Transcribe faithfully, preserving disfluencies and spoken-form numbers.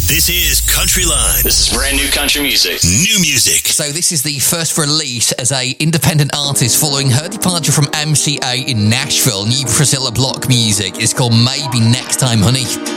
This is Country Line. This is brand new country music. New music. So this is the first release as a independent artist following her departure from M C A in Nashville. New Priscilla Block music is called Maybe Next Time, Honey.